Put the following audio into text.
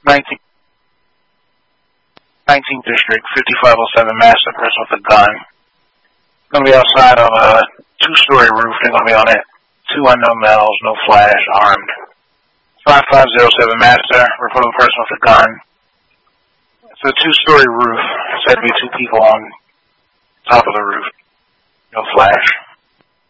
19th District, 5507 Master, person with a gun. Gonna be outside of a 2-story roof. They're gonna be on it. 2 unknown males, no flash, armed. 5507 Master, report of a person with a gun. It's a 2-story roof. Said to be 2 people on top of the roof. No flash.